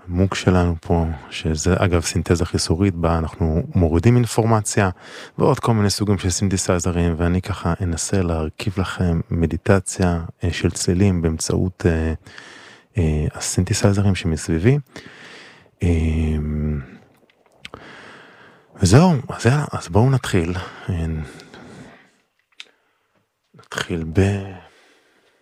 המוג שלנו פה, שזה אגב סינתזה חיסורית, בה אנחנו מורידים אינפורמציה, ועוד כל מיני סוגים של סינתסייזרים, ואני ככה אנסה להרכיב לכם מדיטציה של צלילים באמצעות הסינתסייזרים שמסביבי. וזהו, אז יאללה, אז בואו נתחיל. נתחיל